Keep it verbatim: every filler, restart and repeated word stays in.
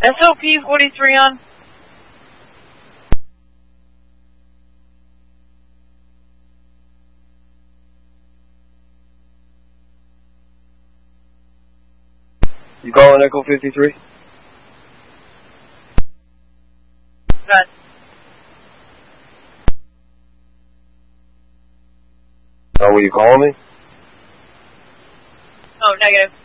S O P forty-three on. You calling Echo fifty-three? Good. Oh, were you calling me? Oh, negative.